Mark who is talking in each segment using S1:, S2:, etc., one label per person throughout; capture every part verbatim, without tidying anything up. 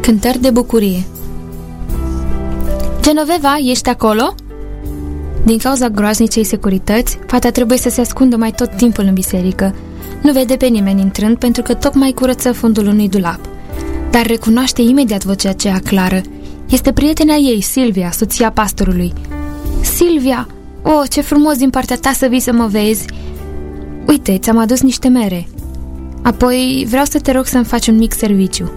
S1: Cântări de bucurie. Genoveva, ești acolo? Din cauza groaznicei securități, fata trebuie să se ascundă mai tot timpul în biserică. Nu vede pe nimeni intrând pentru că tocmai curăță fundul unui dulap. Dar recunoaște imediat vocea aceea clară. Este prietena ei, Silvia, soția pastorului. Silvia! Oh, ce frumos din partea ta să vii să mă vezi! Uite, ți-am adus niște mere. Apoi vreau să te rog să-mi faci un mic serviciu.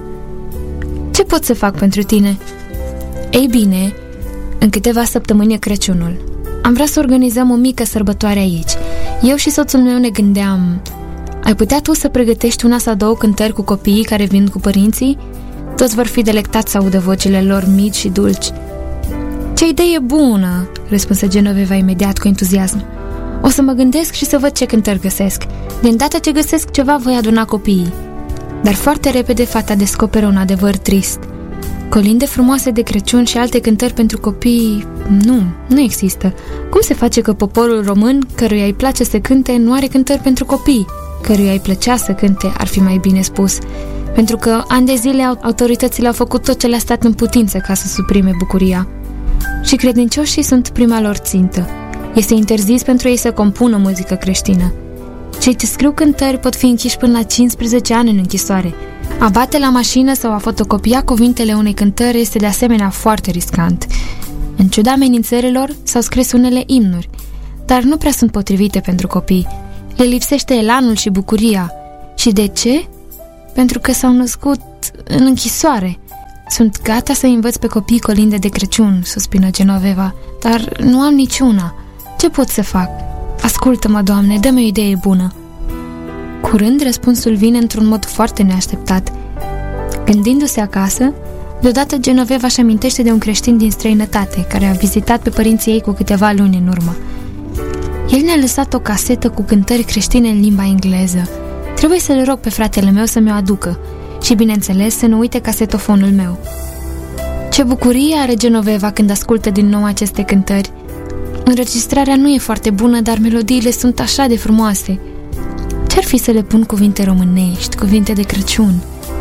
S1: Ce pot să fac pentru tine? Ei bine, în câteva săptămâni e Crăciunul. Am vrea să organizăm o mică sărbătoare aici. Eu și soțul meu ne gândeam... Ai putea tu să pregătești una sau două cântări cu copiii care vin cu părinții? Toți vor fi delectați să audă vocile lor mici și dulci. Ce idee bună, răspunse Genoveva imediat cu entuziasm. O să mă gândesc și să văd ce cântări găsesc. De îndată ce găsesc ceva, voi aduna copiii. Dar foarte repede fata descoperă un adevăr trist. Colinde frumoase de Crăciun și alte cântări pentru copii... Nu, nu există. Cum se face că poporul român, căruia îi place să cânte, nu are cântări pentru copii? Căruia îi plăcea să cânte, ar fi mai bine spus. Pentru că ani de zile autoritățile au făcut tot ce le-a stat în putință ca să suprime bucuria. Și credincioșii sunt prima lor țintă. Este interzis pentru ei să compună muzică creștină. Cei ce scriu cântări pot fi închiși până la cincisprezece ani în închisoare. A bate la mașină sau a fotocopia cuvintele unei cântări este de asemenea foarte riscant. În ciuda amenințărilor, s-au scris unele imnuri, dar nu prea sunt potrivite pentru copii. Le lipsește elanul și bucuria. Și de ce? Pentru că s-au născut în închisoare. Sunt gata să învăț pe copii colinde de Crăciun, suspină Genoveva, dar nu am niciuna. Ce pot să fac? Ascultă-mă, Doamne, dă-mi o idee bună. Curând, răspunsul vine într-un mod foarte neașteptat. Gândindu-se acasă, deodată Genoveva își amintește de un creștin din străinătate, care a vizitat pe părinții ei cu câteva luni în urmă. El ne-a lăsat o casetă cu cântări creștine în limba engleză. Trebuie să le rog pe fratele meu să mi-o aducă și, bineînțeles, să nu uite casetofonul meu. Ce bucurie are Genoveva când ascultă din nou aceste cântări. Înregistrarea nu e foarte bună, dar melodiile sunt așa de frumoase. Ce-ar fi să le pun cuvinte românești, cuvinte de Crăciun?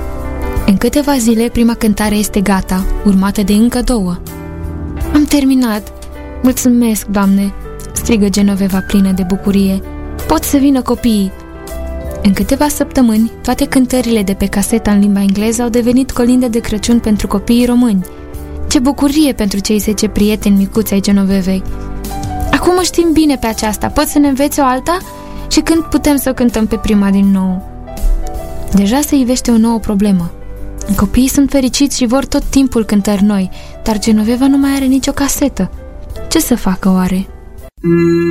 S1: În câteva zile, prima cântare este gata, urmată de încă două. Am terminat! Mulțumesc, Doamne! Strigă Genoveva plină de bucurie. Pot să vină copiii! În câteva săptămâni, toate cântările de pe caseta în limba engleză au devenit colinde de Crăciun pentru copiii români. Ce bucurie pentru cei zece prieteni micuți ai Genovevei! Acum o știm bine pe aceasta, poți să ne înveți o alta? Și când putem să o cântăm pe prima din nou? Deja se ivește o nouă problemă. Copiii sunt fericiți și vor tot timpul cântări noi, dar Genoveva nu mai are nicio casetă. Ce să facă oare?